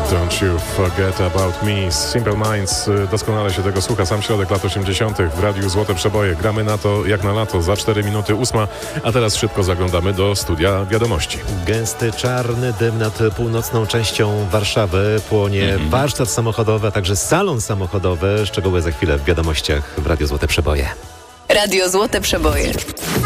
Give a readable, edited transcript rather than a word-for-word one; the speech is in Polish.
Don't you forget about me. Simple Minds. Doskonale się tego słucha. Sam środek lat 80. w Radiu Złote Przeboje. Gramy na to jak na lato. Za 4 minuty 8. A teraz szybko zaglądamy do studia wiadomości. Gęsty czarny dym nad północną częścią Warszawy. Płonie warsztat samochodowy, a także salon samochodowy. Szczegóły za chwilę w wiadomościach w Radiu Złote Przeboje. Radio Złote Przeboje.